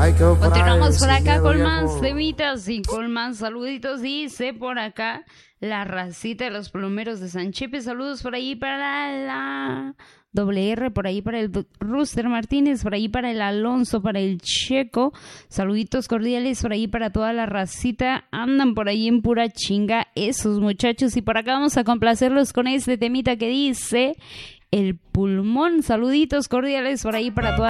Continuamos por acá con más temitas y con más saluditos. Dice por acá la racita de los plomeros de San Chepe. Saludos por ahí para la WR, por ahí para el Rooster Martínez, por ahí para el Alonso, para el Checo. Saluditos cordiales por ahí para toda la racita. Andan por ahí en pura chinga esos muchachos. Y por acá vamos a complacerlos con este temita que dice El Pulmón. Saluditos cordiales por ahí para toda